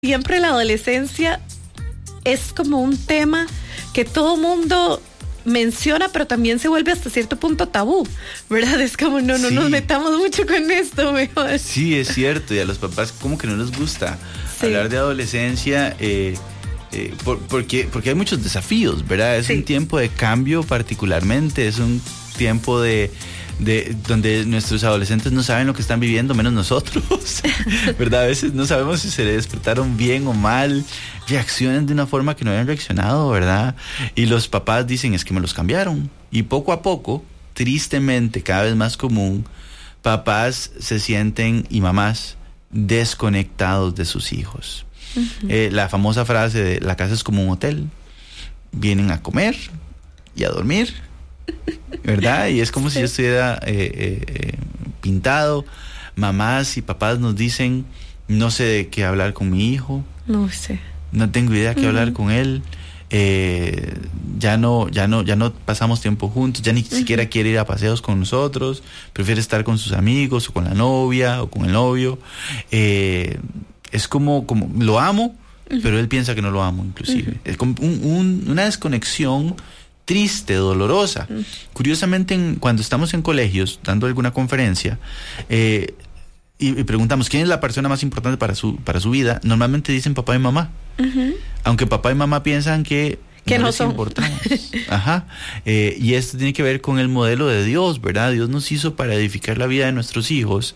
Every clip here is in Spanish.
Siempre la adolescencia es como un tema que todo mundo menciona, pero también se vuelve hasta cierto punto tabú, ¿verdad? Es como, no nos metamos mucho con esto, mejor. Sí, es cierto, y a los papás como que no les gusta hablar de adolescencia, porque hay muchos desafíos, ¿verdad? Es un tiempo de cambio particularmente, es un tiempo de donde nuestros adolescentes no saben lo que están viviendo, menos nosotros, ¿verdad? A veces no sabemos si se les despertaron bien o mal, reaccionan de una forma que no habían reaccionado, ¿verdad? Y los papás dicen, es que me los cambiaron. Y poco a poco, tristemente, cada vez más común, papás se sienten, y mamás, desconectados de sus hijos. Uh-huh. La famosa frase de la casa es como un hotel. Vienen a comer y a dormir, ¿verdad? Y es como si yo estuviera pintado. Mamás y papás nos dicen, no sé de qué hablar con mi hijo. No sé. No tengo idea de qué hablar con él. Ya no pasamos tiempo juntos. Ya ni siquiera quiere ir a paseos con nosotros. Prefiere estar con sus amigos o con la novia o con el novio. Es como lo amo, pero él piensa que no lo amo, inclusive. Es como una desconexión triste, dolorosa. Curiosamente, cuando estamos en colegios dando alguna conferencia y preguntamos quién es la persona más importante para su vida, normalmente dicen papá y mamá. Aunque papá y mamá piensan que no son importantes. Ajá. Y esto tiene que ver con el modelo de Dios, ¿verdad? Dios nos hizo para edificar la vida de nuestros hijos,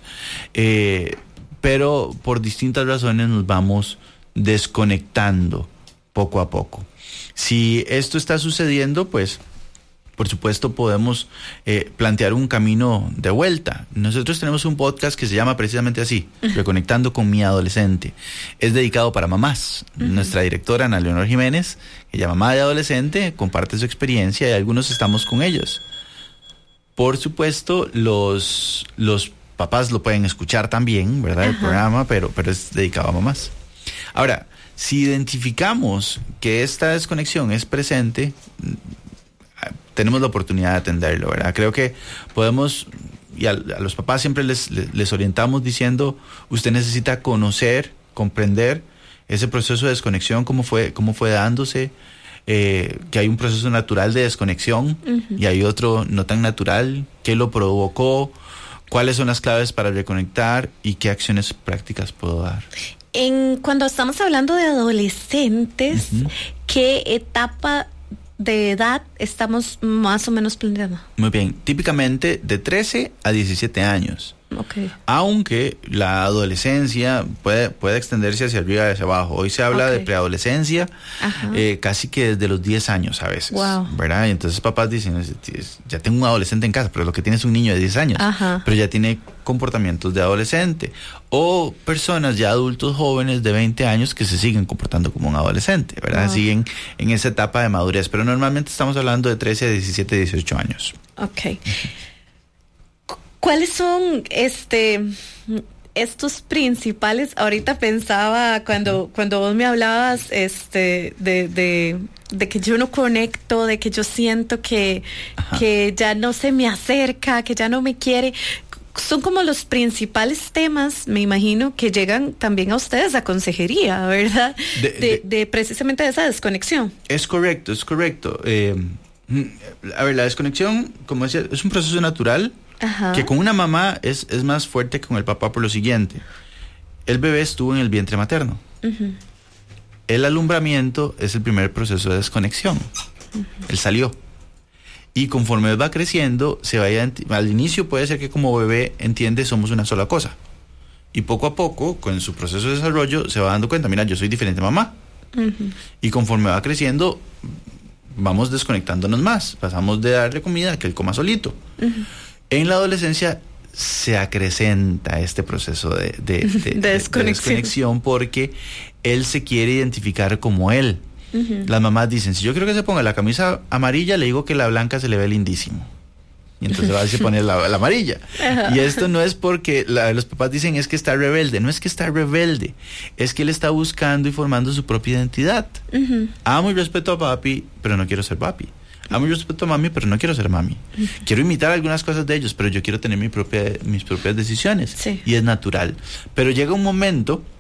pero por distintas razones nos vamos desconectando poco a poco. Si esto está sucediendo, pues, por supuesto, podemos plantear un camino de vuelta. Nosotros tenemos un podcast que se llama precisamente así, Reconectando con mi adolescente. Es dedicado para mamás. Nuestra directora, Ana Leonor Jiménez, ella mamá de adolescente, comparte su experiencia y algunos estamos con ellos. Por supuesto, los papás lo pueden escuchar también, ¿verdad? El programa, pero es dedicado a mamás. Ahora, si identificamos que esta desconexión es presente, tenemos la oportunidad de atenderlo, ¿verdad? Creo que podemos, y a los papás siempre les orientamos diciendo, usted necesita conocer, comprender ese proceso de desconexión, cómo fue dándose, que hay un proceso natural de desconexión y hay otro no tan natural, qué lo provocó, cuáles son las claves para reconectar y qué acciones prácticas puedo dar. Cuando estamos hablando de adolescentes, ¿qué etapa de edad estamos más o menos planeando? Muy bien, típicamente de 13 a 17 años. Okay. Aunque la adolescencia puede extenderse hacia arriba y hacia abajo. Hoy se habla de preadolescencia, casi que desde los 10 años a veces, ¿verdad? Y entonces papás dicen, ya tengo un adolescente en casa, pero lo que tiene es un niño de 10 años, pero ya tiene comportamientos de adolescente. O personas ya adultos jóvenes de 20 años que se siguen comportando como un adolescente, ¿verdad? Siguen en esa etapa de madurez, pero normalmente estamos hablando de 13 a 17, 18 años. Ok. ¿Cuáles son estos principales? Ahorita pensaba cuando vos me hablabas de que yo no conecto, de que yo siento que ya no se me acerca, que ya no me quiere. Son como los principales temas, me imagino, que llegan también a ustedes a consejería, ¿verdad? De precisamente de esa desconexión. Es correcto. A ver, la desconexión, como decía, es un proceso natural. Que con una mamá es más fuerte que con el papá por lo siguiente. El bebé estuvo en el vientre materno. El alumbramiento es el primer proceso de desconexión. Él salió. Y conforme va creciendo, al inicio puede ser que como bebé entiende somos una sola cosa. Y poco a poco, con su proceso de desarrollo, se va dando cuenta, mira, yo soy diferente a mamá. Y conforme va creciendo, vamos desconectándonos más. Pasamos de darle comida a que él coma solito. En la adolescencia se acrecenta este proceso de desconexión porque él se quiere identificar como él. Las mamás dicen, si yo quiero que se ponga la camisa amarilla, le digo que la blanca se le ve lindísimo. Y entonces va a decir poner la amarilla. Y esto no es porque los papás dicen es que está rebelde. No es que está rebelde, es que él está buscando y formando su propia identidad. Amo y respeto a papi, pero no quiero ser papi. Amo y respeto a mami, pero no quiero ser mami. Quiero imitar algunas cosas de ellos, pero yo quiero tener mis propias decisiones. Y es natural. Pero llega un momento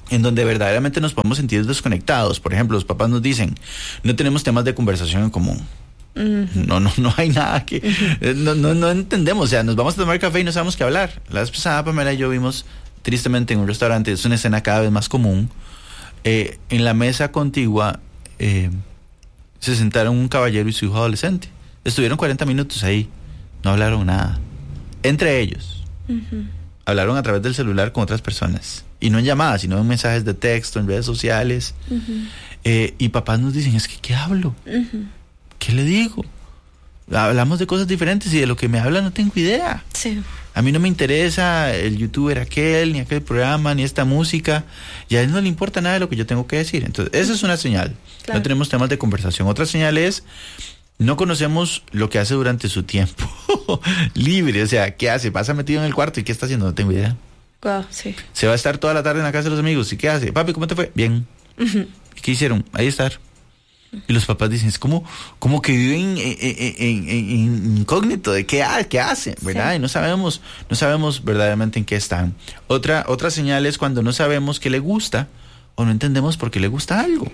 en donde verdaderamente nos podemos sentir desconectados. Por ejemplo, los papás nos dicen, no tenemos temas de conversación en común. No hay nada que... No entendemos, o sea, nos vamos a tomar café y no sabemos qué hablar. La vez pasada Pamela y yo vimos, tristemente, en un restaurante, es una escena cada vez más común, en la mesa contigua se sentaron un caballero y su hijo adolescente. Estuvieron 40 minutos ahí, no hablaron nada. Entre ellos. Hablaron a través del celular con otras personas. Y no en llamadas, sino en mensajes de texto, en redes sociales. Y papás nos dicen, es que ¿qué hablo? ¿Qué le digo? Hablamos de cosas diferentes y de lo que me habla no tengo idea. Sí. A mí no me interesa el youtuber aquel, ni aquel programa, ni esta música. Y a él no le importa nada de lo que yo tengo que decir. Entonces, esa es una señal. Claro. No tenemos temas de conversación. Otra señal es, no conocemos lo que hace durante su tiempo libre. O sea, ¿qué hace? Pasa metido en el cuarto y ¿qué está haciendo? No tengo idea. Wow, sí. Se va a estar toda la tarde en la casa de los amigos. ¿Y qué hace? Papi, ¿cómo te fue? Bien. ¿Qué hicieron? Ahí estar. Y los papás dicen, es como que viven en incógnito de qué hace, ¿verdad? Sí. Y no sabemos verdaderamente en qué están. Otra señal es cuando no sabemos qué le gusta o no entendemos por qué le gusta algo.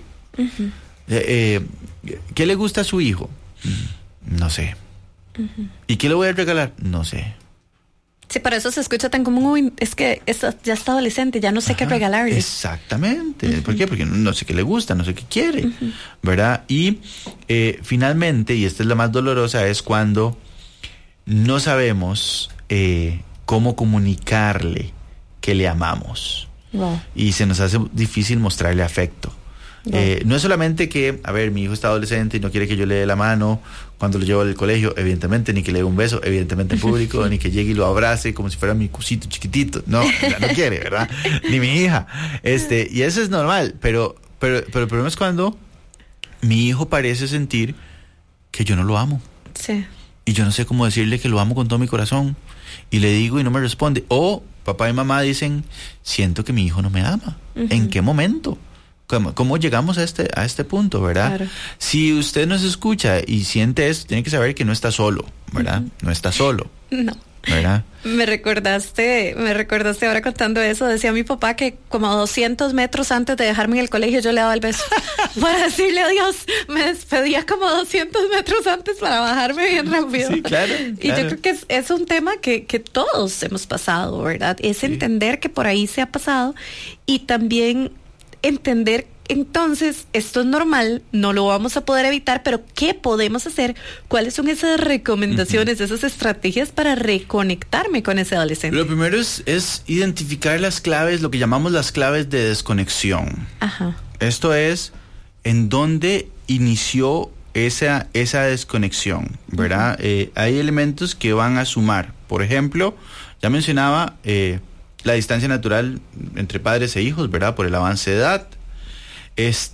¿Qué le gusta a su hijo? No sé. ¿Y qué le voy a regalar? No sé. Sí, por eso se escucha tan común, uy, es que ya está adolescente, ya no sé qué regalarle. Exactamente. ¿Por qué? Porque no sé qué le gusta, no sé qué quiere, ¿verdad? Y finalmente, y esta es la más dolorosa, es cuando no sabemos cómo comunicarle que le amamos. Wow. Y se nos hace difícil mostrarle afecto. No es solamente que, a ver, mi hijo está adolescente y no quiere que yo le dé la mano cuando lo llevo al colegio, evidentemente, ni que le dé un beso, evidentemente en público, ni que llegue y lo abrace como si fuera mi cosito chiquitito. No, no quiere, ¿verdad? Ni mi hija. Y eso es normal, pero el problema es cuando mi hijo parece sentir que yo no lo amo. Sí. Y yo no sé cómo decirle que lo amo con todo mi corazón. Y le digo y no me responde. O papá y mamá dicen, siento que mi hijo no me ama. ¿En qué momento? ¿Cómo llegamos a este punto, verdad? Claro. Si usted nos escucha y siente esto, tiene que saber que no está solo, ¿verdad? No está solo. No. ¿Verdad? Me recordaste ahora contando eso. Decía mi papá que como 200 metros antes de dejarme en el colegio yo le daba el beso para decirle adiós. Me despedía como 200 metros antes para bajarme bien rápido. Sí, claro. Y yo creo que es un tema que todos hemos pasado, ¿verdad? Es entender que por ahí se ha pasado y también entender, entonces, esto es normal, no lo vamos a poder evitar, pero ¿qué podemos hacer? ¿Cuáles son esas recomendaciones, esas estrategias para reconectarme con ese adolescente? Lo primero es identificar las claves, lo que llamamos las claves de desconexión. Ajá. Esto es en dónde inició esa desconexión, ¿verdad? Hay elementos que van a sumar. Por ejemplo, ya mencionaba la distancia natural entre padres e hijos, ¿verdad? Por el avance de edad. Es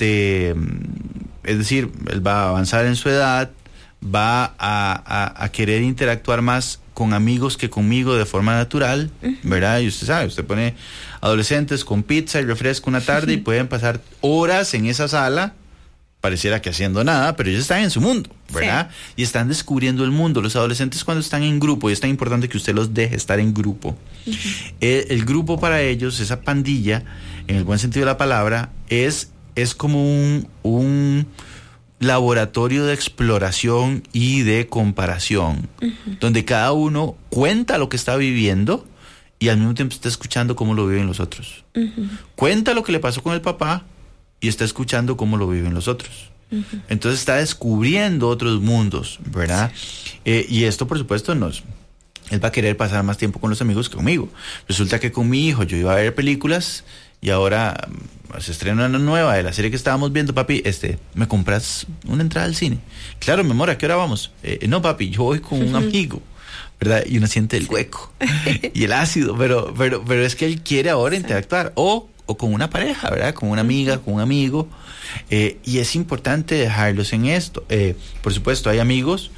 decir, él va a avanzar en su edad, va a querer interactuar más con amigos que conmigo de forma natural, ¿verdad? Y usted sabe, usted pone adolescentes con pizza y refresco una tarde y pueden pasar horas en esa sala, pareciera que haciendo nada, pero ellos están en su mundo, ¿verdad? Sí. Y están descubriendo el mundo. Los adolescentes cuando están en grupo, y es tan importante que usted los deje estar en grupo, el grupo para ellos, esa pandilla, en el buen sentido de la palabra, es como un laboratorio de exploración y de comparación, donde cada uno cuenta lo que está viviendo y al mismo tiempo está escuchando cómo lo viven los otros. Cuenta lo que le pasó con el papá y está escuchando cómo lo viven los otros. Entonces está descubriendo otros mundos, ¿verdad? Y esto, por supuesto, él va a querer pasar más tiempo con los amigos que conmigo. Resulta que con mi hijo yo iba a ver películas y ahora se estrena una nueva de la serie que estábamos viendo. Papi, ¿me compras una entrada al cine? Claro, mi amor, ¿a qué hora vamos? No, papi, yo voy con un amigo, ¿verdad? Y uno siente el hueco y el ácido, pero es que él quiere ahora interactuar, o con una pareja, ¿verdad? Con una amiga, con un amigo, y es importante dejarlos en esto. Por supuesto, hay amigos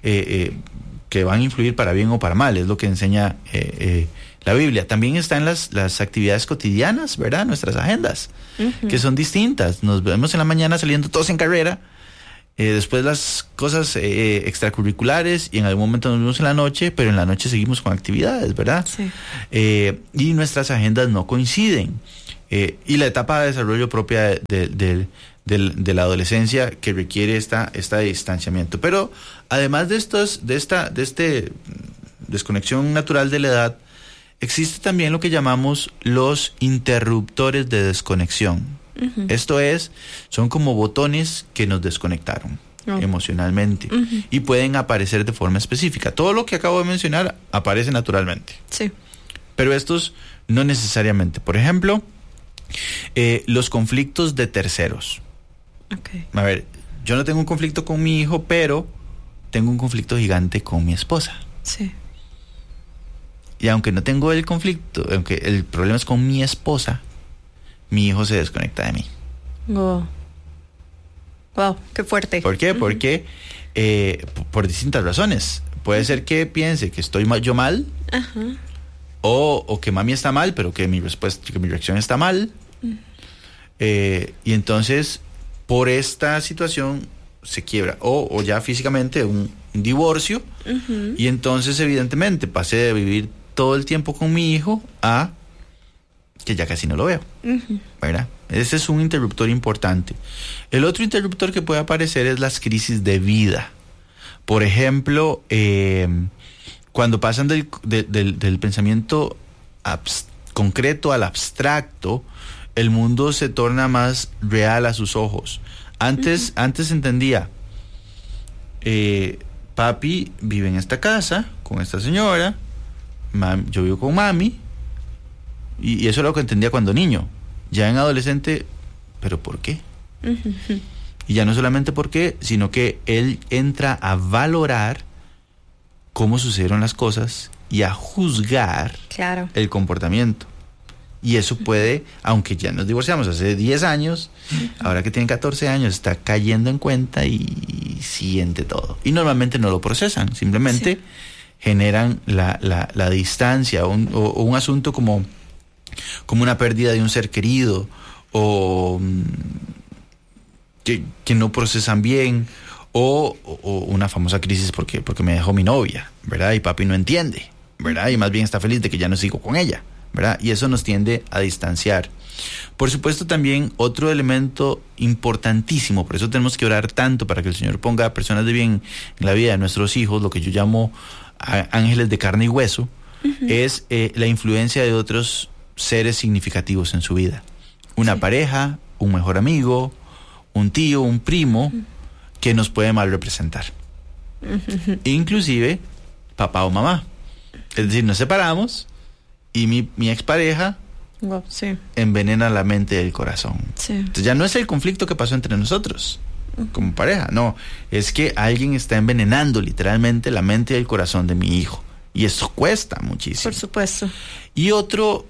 que van a influir para bien o para mal, es lo que enseña la Biblia. También están las actividades cotidianas, ¿verdad? Nuestras agendas, que son distintas. Nos vemos en la mañana saliendo todos en carrera, después las cosas extracurriculares, y en algún momento nos vemos en la noche, pero en la noche seguimos con actividades, ¿verdad? Sí. Y nuestras agendas no coinciden. y la etapa de desarrollo propia de la adolescencia que requiere esta distanciamiento. Pero además de este desconexión natural de la edad, existe también lo que llamamos los interruptores de desconexión. Uh-huh. Esto son como botones que nos desconectaron emocionalmente y pueden aparecer de forma específica. Todo lo que acabo de mencionar aparece naturalmente. Sí. Pero estos no necesariamente. Por ejemplo, los conflictos de terceros. Okay. A ver, yo no tengo un conflicto con mi hijo, pero tengo un conflicto gigante con mi esposa. Sí. Y aunque no tengo el conflicto, aunque el problema es con mi esposa, mi hijo se desconecta de mí. Wow, qué fuerte. ¿Por qué? Porque por distintas razones. Puede ser que piense que estoy yo mal, uh-huh, o que mami está mal, pero que mi reacción está mal. Uh-huh. Y entonces, por esta situación, se quiebra. O ya físicamente un divorcio. Uh-huh. Y entonces, evidentemente, pasé de vivir todo el tiempo con mi hijo a que ya casi no lo veo. Uh-huh. ¿Verdad? Ese es un interruptor importante. El otro interruptor que puede aparecer es las crisis de vida. Por ejemplo, cuando pasan del pensamiento concreto al abstracto, el mundo se torna más real a sus ojos. Antes entendía, papi vive en esta casa con esta señora, yo vivo con mami, y eso es lo que entendía cuando niño. Ya en adolescente, ¿pero por qué? Uh-huh. Y ya no solamente por qué, sino que él entra a valorar cómo sucedieron las cosas y a juzgar, claro, el comportamiento. Y eso puede, aunque ya nos divorciamos hace 10 años, uh-huh, ahora que tiene 14 años, está cayendo en cuenta y siente todo. Y normalmente no lo procesan, simplemente sí, generan la distancia o un asunto como una pérdida de un ser querido, o que no procesan bien, o una famosa crisis porque me dejó mi novia, ¿verdad? Y papi no entiende, ¿verdad? Y más bien está feliz de que ya no sigo con ella, ¿verdad? Y eso nos tiende a distanciar. Por supuesto, también otro elemento importantísimo, por eso tenemos que orar tanto para que el Señor ponga personas de bien en la vida de nuestros hijos, lo que yo llamo ángeles de carne y hueso, uh-huh, es la influencia de otros seres significativos en su vida. Una sí, pareja, un mejor amigo, un tío, un primo, uh-huh, que nos puede mal representar. Uh-huh. Inclusive papá o mamá. Es decir, nos separamos y mi expareja sí, envenena la mente y el corazón. Sí. Entonces ya no es el conflicto que pasó entre nosotros como pareja, no, es que alguien está envenenando literalmente la mente y el corazón de mi hijo. Y eso cuesta muchísimo. Por supuesto. Y otro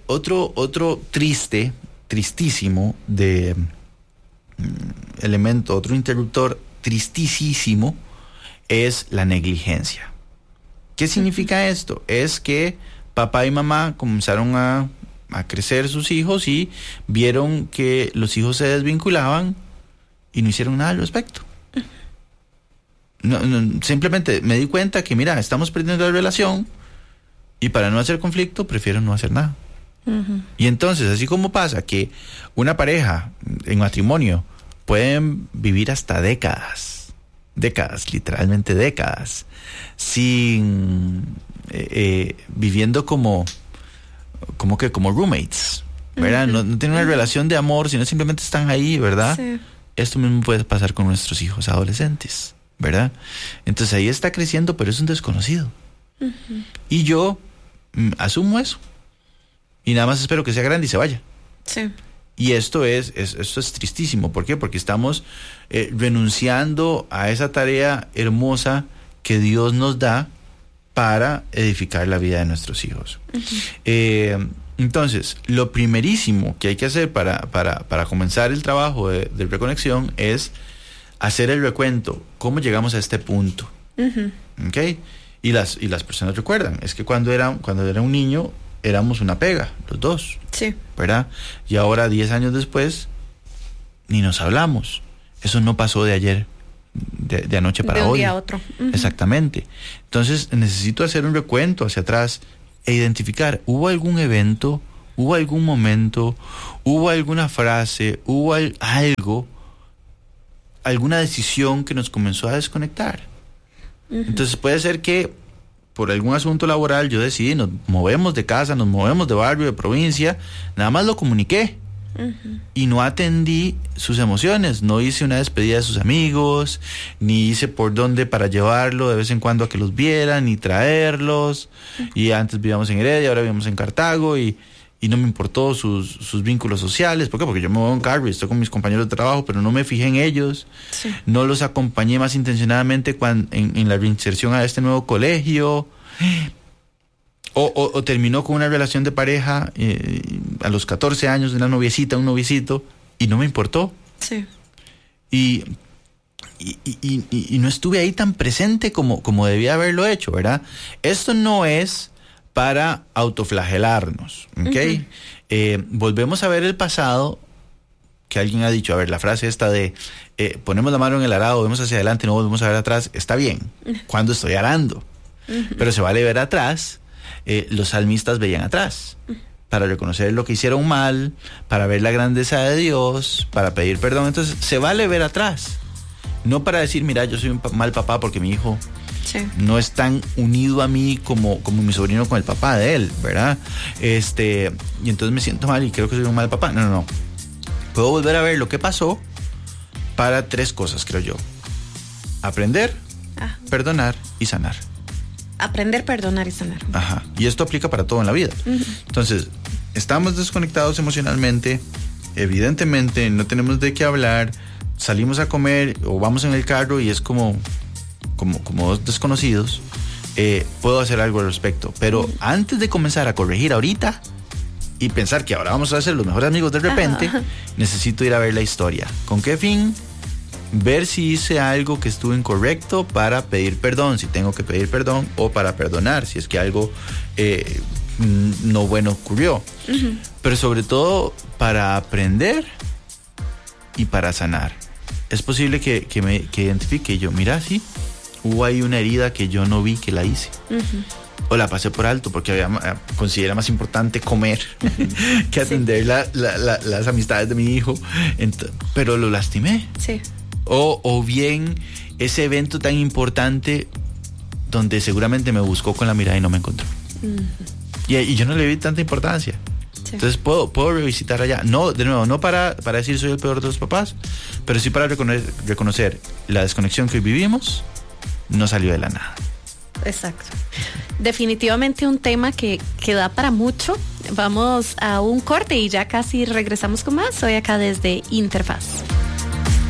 tristísimo de elemento, otro interruptor tristísimo es la negligencia. ¿Qué significa esto? Es que papá y mamá comenzaron a crecer sus hijos y vieron que los hijos se desvinculaban y no hicieron nada al respecto. No, simplemente me di cuenta que, mira, estamos perdiendo la relación y para no hacer conflicto prefiero no hacer nada. Uh-huh. Y entonces, así como pasa que una pareja en matrimonio pueden vivir hasta décadas, literalmente décadas, sin viviendo como roommates, ¿verdad? Uh-huh. No tienen una relación de amor, sino simplemente están ahí, ¿verdad? Sí. Esto mismo puede pasar con nuestros hijos adolescentes, ¿verdad? Entonces ahí está creciendo, pero es un desconocido. Uh-huh. Y yo asumo eso. Y nada más espero que sea grande y se vaya. Sí. Y esto es tristísimo. ¿Por qué? Porque estamos renunciando a esa tarea hermosa que Dios nos da para edificar la vida de nuestros hijos. Uh-huh. Entonces, lo primerísimo que hay que hacer para comenzar el trabajo de reconexión es hacer el recuento. ¿Cómo llegamos a este punto? Uh-huh. ¿Okay? Y las personas recuerdan, es que cuando era un niño éramos una pega, los dos. Sí. ¿Verdad? Y ahora, 10 años después, ni nos hablamos. Eso no pasó de ayer, de anoche para hoy. De un día a otro. Uh-huh. Exactamente. Entonces, necesito hacer un recuento hacia atrás e identificar, ¿hubo algún evento hubo algún momento, hubo alguna frase, hubo algo, alguna decisión que nos comenzó a desconectar. Entonces puede ser que por algún asunto laboral yo decidí, nos movemos de casa, nos movemos de barrio, de provincia, nada más lo comuniqué. Y no atendí sus emociones, no hice una despedida de sus amigos, ni hice por dónde para llevarlo de vez en cuando a que los vieran, ni traerlos. Y antes vivíamos en Heredia, ahora vivimos en Cartago, y no me importó sus vínculos sociales. ¿Por qué? Porque yo me voy en carro y estoy con mis compañeros de trabajo, pero no me fijé en ellos. Sí. No los acompañé más intencionadamente en la reinserción a este nuevo colegio. O terminó con una relación de pareja a los 14 años, una noviecita, un noviecito, y no me importó. Sí. Y no estuve ahí tan presente como debía haberlo hecho, ¿verdad? Esto no es para autoflagelarnos, ¿ok? Volvemos a ver el pasado, que alguien ha dicho, a ver, la frase esta de ponemos la mano en el arado, vemos hacia adelante, no volvemos a ver atrás, está bien, cuando estoy arando. Pero se vale ver atrás. Los salmistas veían atrás para reconocer lo que hicieron mal, para ver la grandeza de Dios, para pedir perdón. Entonces se vale ver atrás, no para decir, mira, yo soy un mal papá porque mi hijo no es tan unido a mí como mi sobrino con el papá de él, ¿verdad? Y entonces me siento mal y creo que soy un mal papá. No. Puedo volver a ver lo que pasó para 3 cosas, creo yo: aprender, perdonar y sanar. Aprender, perdonar y sanar. Ajá. Y esto aplica para todo en la vida. Entonces, estamos desconectados emocionalmente, evidentemente no tenemos de qué hablar, salimos a comer o vamos en el carro y es como 2 desconocidos. Puedo hacer algo al respecto, pero antes de comenzar a corregir ahorita y pensar que ahora vamos a ser los mejores amigos de repente, necesito ir a ver la historia. ¿Con qué fin? Ver si hice algo que estuvo incorrecto para pedir perdón, si tengo que pedir perdón, o para perdonar, si es que algo no bueno ocurrió. Pero sobre todo para aprender y para sanar. Es posible que identifique yo, mira, sí, hubo ahí una herida que yo no vi que la hice. O la pasé por alto porque considera más importante comer que atender las amistades de mi hijo. Pero lo lastimé. Sí. O bien ese evento tan importante donde seguramente me buscó con la mirada y no me encontró. Y yo no le vi tanta importancia. Sí. Entonces puedo revisitar allá. No, de nuevo, no para decir soy el peor de los papás, pero sí para reconocer la desconexión que hoy vivimos no salió de la nada. Exacto. Definitivamente un tema que da para mucho. Vamos a un corte y ya casi regresamos con más. Soy acá desde Interfaz.